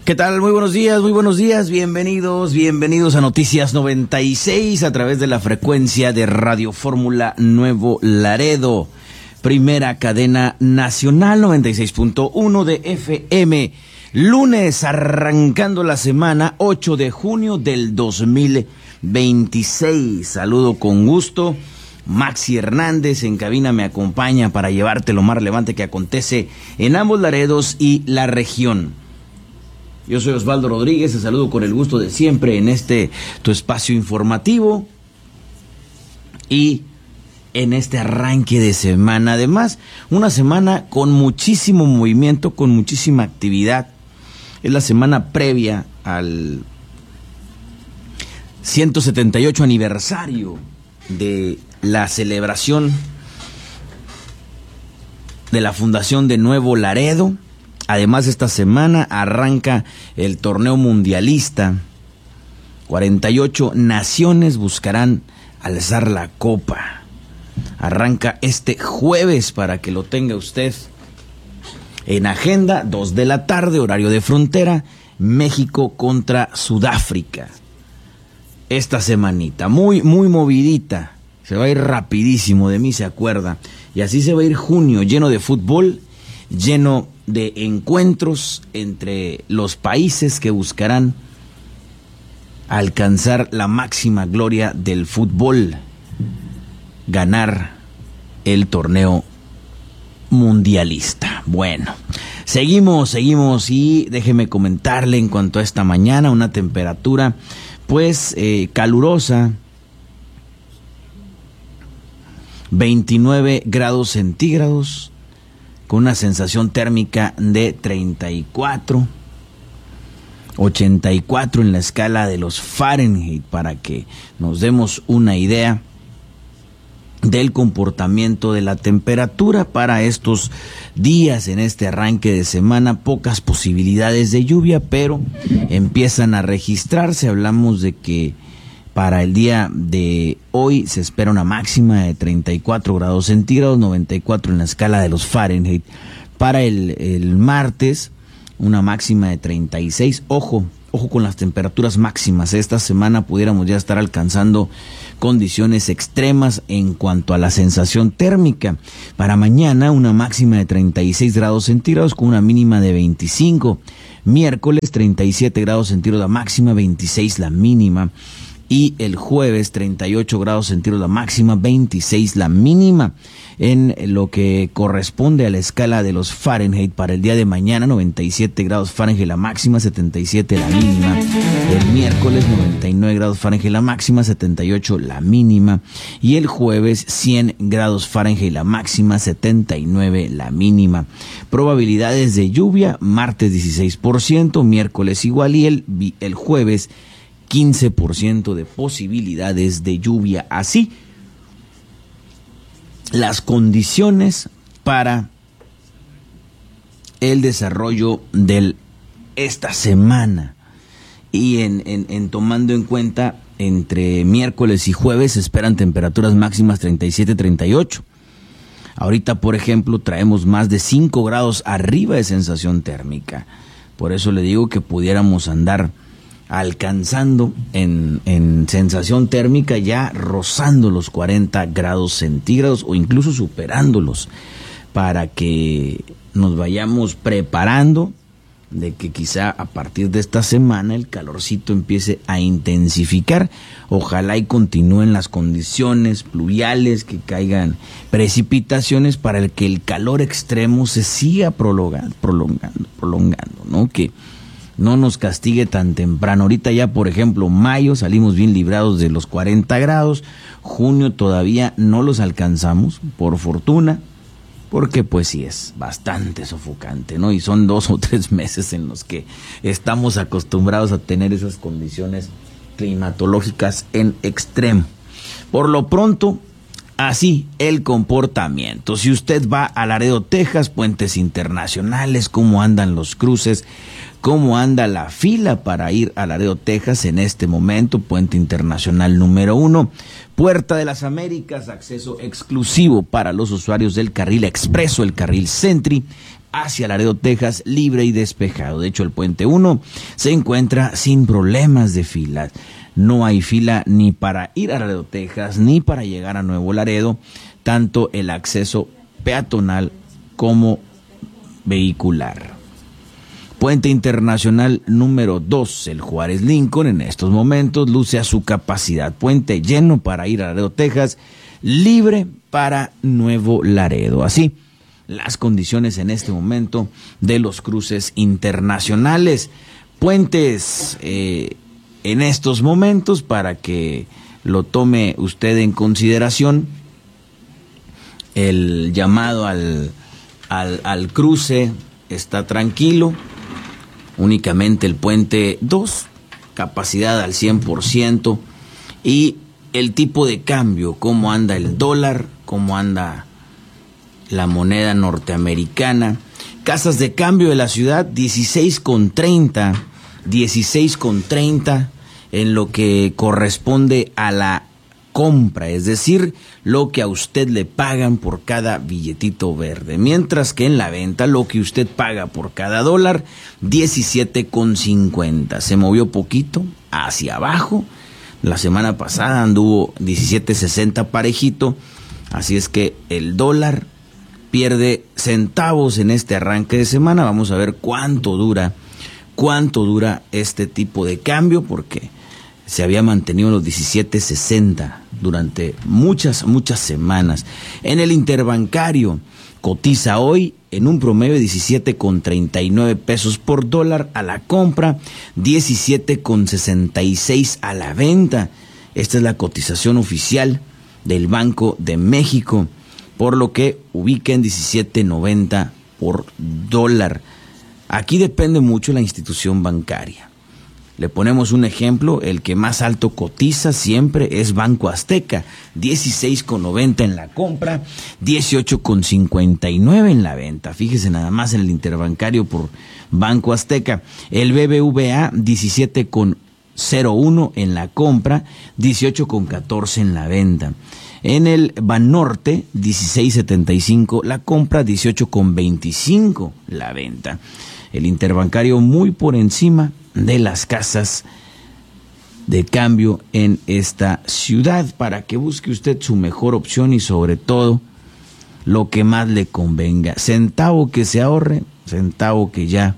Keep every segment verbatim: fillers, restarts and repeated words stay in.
¿Qué tal? Muy buenos días, muy buenos días, bienvenidos, bienvenidos a Noticias noventa y seis a través de la frecuencia de Radio Fórmula Nuevo Laredo, primera cadena nacional noventa y seis punto uno de F M, lunes arrancando la semana ocho de junio del dos mil veintiséis. Saludo con gusto. Maxi Hernández en cabina me acompaña para llevarte lo más relevante que acontece en ambos Laredos y la región. Yo soy Osvaldo Rodríguez, te saludo con el gusto de siempre en este tu espacio informativo y en este arranque de semana. Además, una semana con muchísimo movimiento, con muchísima actividad. Es la semana previa al ciento setenta y ocho aniversario de la celebración de la fundación de Nuevo Laredo. Además, esta semana arranca el torneo mundialista. cuarenta y ocho naciones buscarán alzar la copa. Arranca este jueves para que lo tenga usted en agenda, dos de la tarde, horario de frontera, México contra Sudáfrica. Esta semanita, muy, muy movidita. Se va a ir rapidísimo, de mí se acuerda. Y así se va a ir junio, lleno de fútbol, lleno de encuentros entre los países que buscarán alcanzar la máxima gloria del fútbol, ganar el torneo mundialista. Bueno, seguimos, seguimos y déjeme comentarle en cuanto a esta mañana, una temperatura pues eh, calurosa, veintinueve grados centígrados, con una sensación térmica de treinta y cuatro, ochenta y cuatro en la escala de los Fahrenheit, para que nos demos una idea del comportamiento de la temperatura para estos días en este arranque de semana. Pocas posibilidades de lluvia, pero empiezan a registrarse. Hablamos de que para el día de hoy se espera una máxima de treinta y cuatro grados centígrados, noventa y cuatro en la escala de los Fahrenheit. Para el, el martes, una máxima de treinta y seis. Ojo, ojo con las temperaturas máximas. Esta semana pudiéramos ya estar alcanzando condiciones extremas en cuanto a la sensación térmica. Para mañana, una máxima de treinta y seis grados centígrados con una mínima de veinticinco. Miércoles, treinta y siete grados centígrados la máxima, veintiséis la mínima. Y el jueves, treinta y ocho grados centígrados la máxima, veintiséis la mínima. En lo que corresponde a la escala de los Fahrenheit, para el día de mañana, noventa y siete grados Fahrenheit la máxima, setenta y siete la mínima. El miércoles, noventa y nueve grados Fahrenheit la máxima, setenta y ocho la mínima. Y el jueves, cien grados Fahrenheit la máxima, setenta y nueve la mínima. Probabilidades de lluvia, martes dieciséis por ciento, miércoles igual y el, el jueves quince por ciento de posibilidades de lluvia. Así, las condiciones para el desarrollo de esta semana. Y en, en, en tomando en cuenta, entre miércoles y jueves se esperan temperaturas máximas treinta y siete, treinta y ocho. Ahorita, por ejemplo, traemos más de cinco grados arriba de sensación térmica. Por eso le digo que pudiéramos andar alcanzando en, en sensación térmica ya rozando los cuarenta grados centígrados o incluso superándolos, para que nos vayamos preparando de que quizá a partir de esta semana el calorcito empiece a intensificar. Ojalá y continúen las condiciones pluviales, que caigan precipitaciones para el que el calor extremo se siga prolongando, prolongando, prolongando, ¿no? Que no nos castigue tan temprano. Ahorita ya, por ejemplo, mayo salimos bien librados de los cuarenta grados, junio todavía no los alcanzamos, por fortuna, porque pues sí es bastante sofocante, ¿no? Y son dos o tres meses en los que estamos acostumbrados a tener esas condiciones climatológicas en extremo. Por lo pronto, así el comportamiento. Si usted va a Laredo, Texas, puentes internacionales, cómo andan los cruces, cómo anda la fila para ir a Laredo, Texas en este momento. Puente internacional número uno, Puerta de las Américas, acceso exclusivo para los usuarios del carril expreso, el carril Sentry, hacia Laredo, Texas, libre y despejado. De hecho, el puente uno se encuentra sin problemas de filas. No hay fila ni para ir a Laredo, Texas, ni para llegar a Nuevo Laredo, tanto el acceso peatonal como vehicular. Puente Internacional número dos, el Juárez Lincoln, en estos momentos luce a su capacidad. Puente lleno para ir a Laredo, Texas, libre para Nuevo Laredo. Así, las condiciones en este momento de los cruces internacionales. Puentes eh, en estos momentos, para que lo tome usted en consideración, el llamado al, al, al cruce está tranquilo. Únicamente el puente dos, capacidad al cien por ciento, y el tipo de cambio, cómo anda el dólar, cómo anda la moneda norteamericana. Casas de cambio de la ciudad, dieciséis con treinta, dieciséis con treinta en lo que corresponde a la compra, es decir, lo que a usted le pagan por cada billetito verde, mientras que en la venta lo que usted paga por cada dólar, diecisiete con cincuenta. Se movió poquito hacia abajo. La semana pasada anduvo diecisiete sesenta parejito, así es que el dólar pierde centavos en este arranque de semana. Vamos a ver cuánto dura, cuánto dura este tipo de cambio, porque se había mantenido en los diecisiete sesenta durante muchas, muchas semanas. En el interbancario cotiza hoy en un promedio de diecisiete con treinta y nueve pesos por dólar a la compra, diecisiete con sesenta y seis a la venta. Esta es la cotización oficial del Banco de México, por lo que ubica en diecisiete noventa por dólar. Aquí depende mucho la institución bancaria. Le ponemos un ejemplo: el que más alto cotiza siempre es Banco Azteca, dieciséis con noventa en la compra, dieciocho con cincuenta y nueve en la venta. Fíjese nada más en el interbancario por Banco Azteca. El B B V A, diecisiete con cero uno en la compra, dieciocho con catorce en la venta. En el Banorte, dieciséis setenta y cinco la compra, dieciocho con veinticinco la venta. El interbancario muy por encima de las casas de cambio en esta ciudad, para que busque usted su mejor opción y sobre todo lo que más le convenga. Centavo que se ahorre, centavo que ya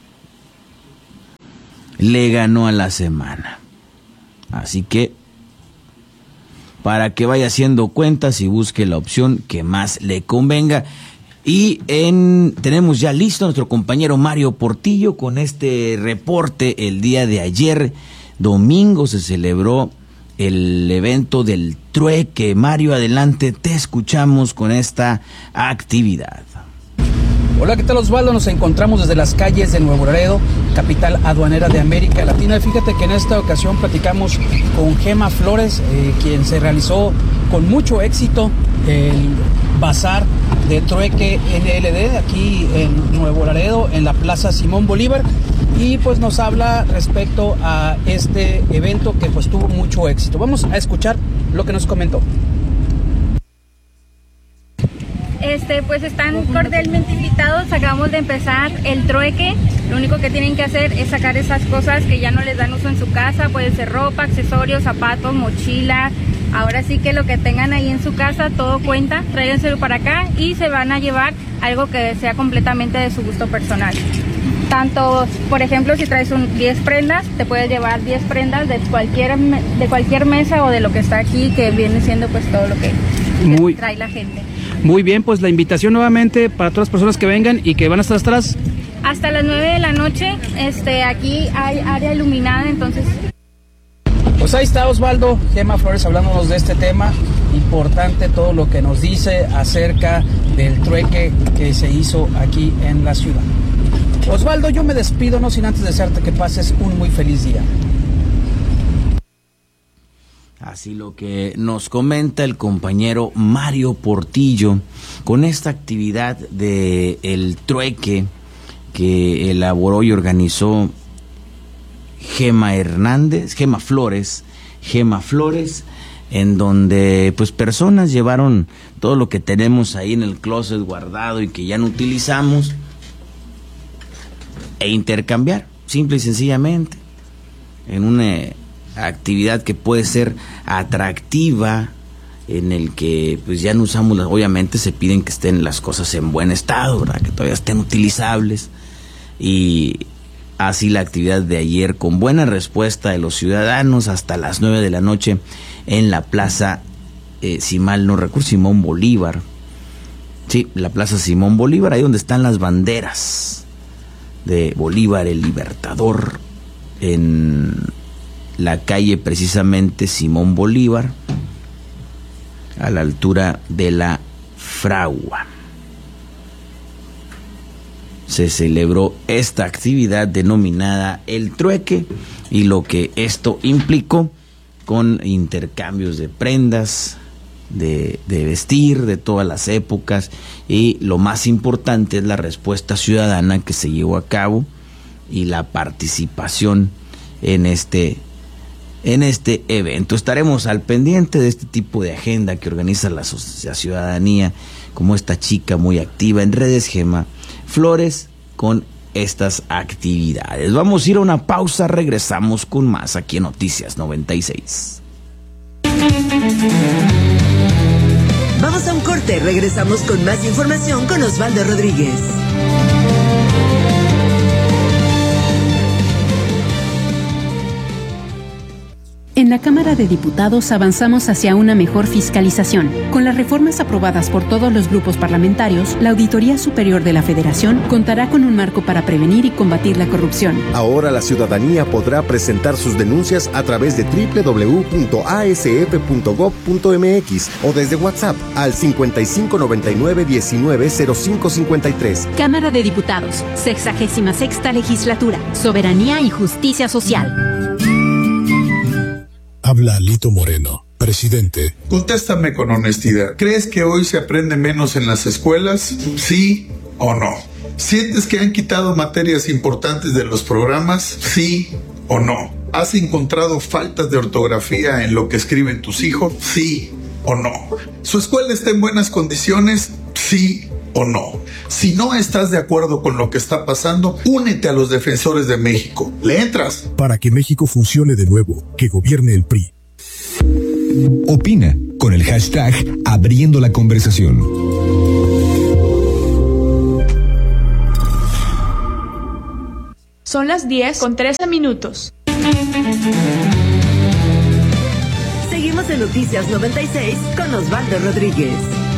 le ganó a la semana. Así que para que vaya haciendo cuentas y busque la opción que más le convenga. Y en, tenemos ya listo a nuestro compañero Mario Portillo con este reporte. El día de ayer, domingo, se celebró el evento del trueque. Mario, adelante, te escuchamos con esta actividad. Hola, ¿qué tal, Osvaldo? Nos encontramos desde las calles de Nuevo Laredo, capital aduanera de América Latina. Fíjate que en esta ocasión platicamos con Gema Flores, eh, quien se realizó con mucho éxito el bazar de trueque N L D aquí en Nuevo Laredo, en la Plaza Simón Bolívar, y pues nos habla respecto a este evento que pues tuvo mucho éxito. Vamos a escuchar lo que nos comentó. Este, pues están cordialmente invitados. Acabamos de empezar el trueque. Lo único que tienen que hacer es sacar esas cosas que ya no les dan uso en su casa. Puede ser ropa, accesorios, zapatos, mochila. Ahora sí que lo que tengan ahí en su casa, todo cuenta. Tráigenselo para acá y se van a llevar algo que sea completamente de su gusto personal. Tanto, por ejemplo, si traes un diez prendas, te puedes llevar diez prendas de cualquier, de cualquier mesa o de lo que está aquí, que viene siendo pues todo lo que, que Muy... trae la gente. Muy bien, pues la invitación nuevamente para todas las personas que vengan y que van a estar atrás. Hasta las nueve de la noche, este, aquí hay área iluminada, entonces... Pues ahí está Osvaldo, Gema Flores hablándonos de este tema, importante todo lo que nos dice acerca del trueque que se hizo aquí en la ciudad. Osvaldo, yo me despido, no sin antes desearte que pases un muy feliz día. Así lo que nos comenta el compañero Mario Portillo con esta actividad de el trueque que elaboró y organizó Gema Hernández, Gema Flores, Gema Flores, en donde pues personas llevaron todo lo que tenemos ahí en el closet guardado y que ya no utilizamos, e intercambiar, simple y sencillamente, en una actividad que puede ser atractiva, en el que pues ya no usamos, las, obviamente se piden que estén las cosas en buen estado, ¿verdad? Que todavía estén utilizables, y así la actividad de ayer con buena respuesta de los ciudadanos hasta las nueve de la noche en la plaza, eh, si mal no recuerdo, Simón Bolívar, sí, la plaza Simón Bolívar, ahí donde están las banderas de Bolívar el Libertador, en la calle precisamente Simón Bolívar, a la altura de la Fragua. Se celebró esta actividad denominada El Trueque, y lo que esto implicó con intercambios de prendas, de, de vestir de todas las épocas, y lo más importante es la respuesta ciudadana que se llevó a cabo y la participación en este En este evento. Estaremos al pendiente de este tipo de agenda que organiza la, la ciudadanía, como esta chica muy activa en redes, Gema Flores, con estas actividades. Vamos a ir a una pausa, regresamos con más aquí en Noticias noventa y seis. Vamos a un corte, regresamos con más información con Osvaldo Rodríguez. En la Cámara de Diputados avanzamos hacia una mejor fiscalización. Con las reformas aprobadas por todos los grupos parlamentarios, la Auditoría Superior de la Federación contará con un marco para prevenir y combatir la corrupción. Ahora la ciudadanía podrá presentar sus denuncias a través de doble u doble u doble u punto a s f punto gob punto m x o desde WhatsApp al cincuenta y cinco noventa y nueve diecinueve cero cinco cincuenta y tres. Cámara de Diputados, sexagésima sexta Legislatura, Soberanía y Justicia Social. Habla Alito Moreno, presidente. Contéstame con honestidad. ¿Crees que hoy se aprende menos en las escuelas? ¿Sí o no? ¿Sientes que han quitado materias importantes de los programas? ¿Sí o no? ¿Has encontrado faltas de ortografía en lo que escriben tus hijos? ¿Sí o no? ¿Su escuela está en buenas condiciones? ¿Sí o no? Si no estás de acuerdo con lo que está pasando, únete a los defensores de México. ¿Le entras? Para que México funcione de nuevo, que gobierne el P R I. Opina con el hashtag Abriendo la Conversación. Son las diez con trece minutos. Seguimos en Noticias noventa y seis con Osvaldo Rodríguez.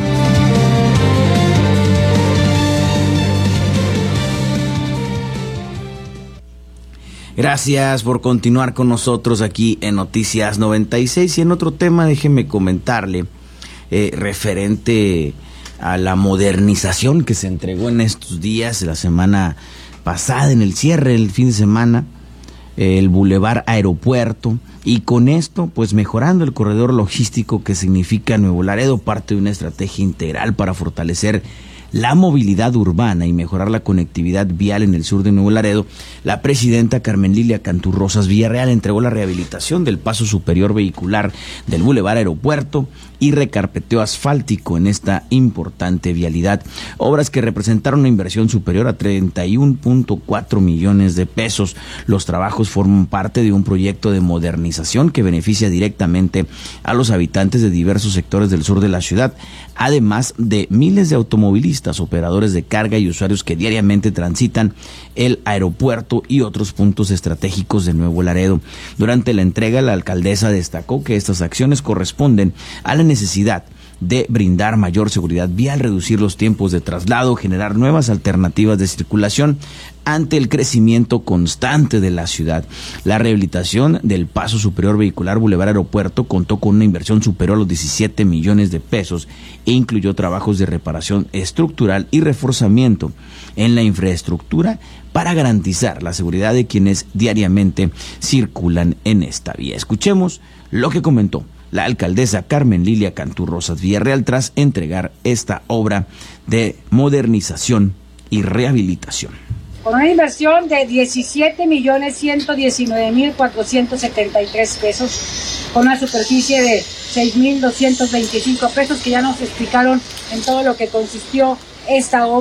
Gracias por continuar con nosotros aquí en Noticias noventa y seis. Y en otro tema, déjeme comentarle, eh, referente a la modernización que se entregó en estos días, la semana pasada, en el cierre, el fin de semana, eh, el Boulevard Aeropuerto, y con esto, pues mejorando el corredor logístico que significa Nuevo Laredo, parte de una estrategia integral para fortalecer la movilidad urbana y mejorar la conectividad vial en el sur de Nuevo Laredo. La presidenta Carmen Lilia Cantú Rosas Villarreal entregó la rehabilitación del paso superior vehicular del Boulevard Aeropuerto y recarpeteo asfáltico en esta importante vialidad, obras que representaron una inversión superior a treinta y uno punto cuatro millones de pesos. Los trabajos forman parte de un proyecto de modernización que beneficia directamente a los habitantes de diversos sectores del sur de la ciudad, además de miles de automovilistas, operadores de carga y usuarios que diariamente transitan el aeropuerto y otros puntos estratégicos de Nuevo Laredo. Durante la entrega, la alcaldesa destacó que estas acciones corresponden a la necesidad de brindar mayor seguridad vial, reducir los tiempos de traslado, generar nuevas alternativas de circulación ante el crecimiento constante de la ciudad. La rehabilitación del paso superior vehicular Boulevard Aeropuerto contó con una inversión superior a los diecisiete millones de pesos e incluyó trabajos de reparación estructural y reforzamiento en la infraestructura para garantizar la seguridad de quienes diariamente circulan en esta vía. Escuchemos lo que comentó la alcaldesa Carmen Lilia Cantú Rosas Villarreal tras entregar esta obra de modernización y rehabilitación. Con una inversión de diecisiete millones ciento diecinueve mil cuatrocientos setenta y tres pesos, con una superficie de seis mil doscientos veinticinco pesos, que ya nos explicaron en todo lo que consistió esta obra,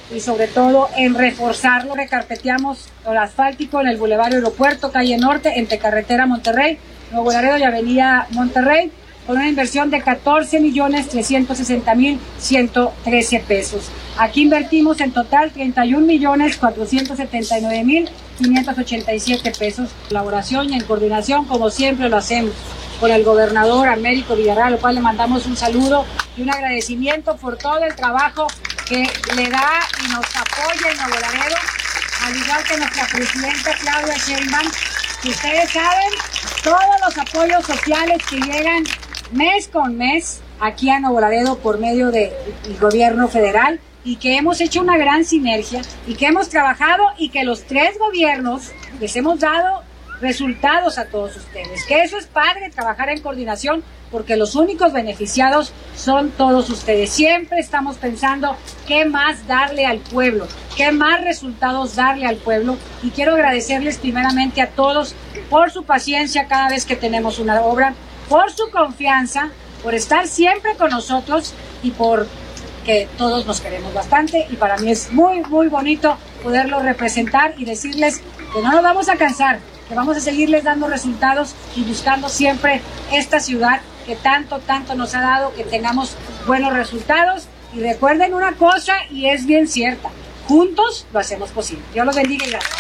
y sobre todo en reforzarlo. Recarpeteamos el asfáltico en el Boulevard Aeropuerto, calle Norte, entre Carretera Monterrey, Nuevo Laredo y Avenida Monterrey, con una inversión de catorce millones trescientos sesenta mil ciento trece pesos. Aquí invertimos en total treinta y un millones cuatrocientos setenta y nueve mil quinientos ochenta y siete pesos. Colaboración y en coordinación, como siempre lo hacemos, con el gobernador Américo Villarreal, al cual le mandamos un saludo y un agradecimiento por todo el trabajo que le da y nos apoya en Nuevo Laredo, al igual que nuestra presidenta Claudia Sheinbaum, que ustedes saben todos los apoyos sociales que llegan mes con mes aquí a Nuevo Laredo por medio del gobierno federal, y que hemos hecho una gran sinergia y que hemos trabajado y que los tres gobiernos les hemos dado resultados a todos ustedes, que eso es padre, trabajar en coordinación, porque los únicos beneficiados son todos ustedes. Siempre estamos pensando qué más darle al pueblo, qué más resultados darle al pueblo, y quiero agradecerles primeramente a todos por su paciencia cada vez que tenemos una obra, por su confianza, por estar siempre con nosotros y por que todos nos queremos bastante, y para mí es muy, muy bonito poderlo representar y decirles que no nos vamos a cansar, que vamos a seguirles dando resultados y buscando siempre esta ciudad que tanto, tanto nos ha dado, que tengamos buenos resultados. Y recuerden una cosa, y es bien cierta, juntos lo hacemos posible. Dios los bendiga y gracias.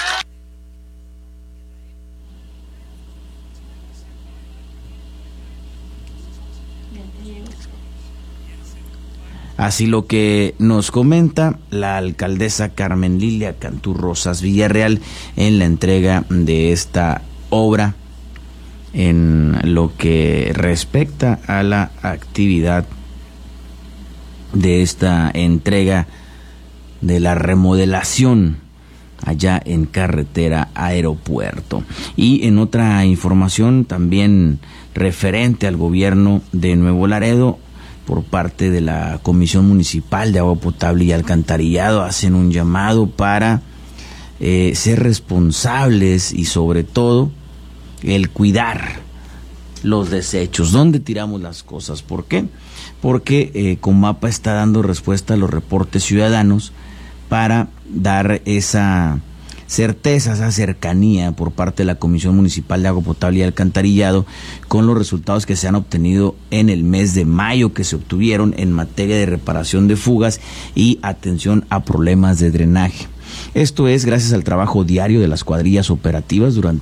Así lo que nos comenta la alcaldesa Carmen Lilia Cantú Rosas Villarreal en la entrega de esta obra en lo que respecta a la actividad de esta entrega de la remodelación allá en Carretera Aeropuerto. Y en otra información también referente al gobierno de Nuevo Laredo, por parte de la Comisión Municipal de Agua Potable y Alcantarillado, hacen un llamado para eh, ser responsables y sobre todo el cuidar los desechos, dónde tiramos las cosas. ¿Por qué? Porque eh, Comapa está dando respuesta a los reportes ciudadanos para dar esa certeza, esa cercanía por parte de la Comisión Municipal de Agua Potable y Alcantarillado con los resultados que se han obtenido en el mes de mayo, que se obtuvieron en materia de reparación de fugas y atención a problemas de drenaje. Esto es gracias al trabajo diario de las cuadrillas operativas durante